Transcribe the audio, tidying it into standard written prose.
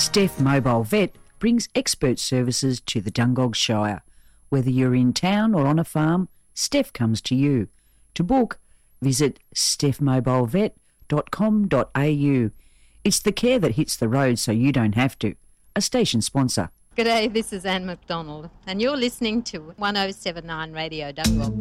Steph Mobile Vet brings expert services to the Dungog Shire. Whether you're in town or on a farm, Steph comes to you. To book, visit stephmobilevet.com.au. It's the care that hits the road so you don't have to. A station sponsor. G'day, this is Anne McDonald, and you're listening to 1079 Radio Dungog.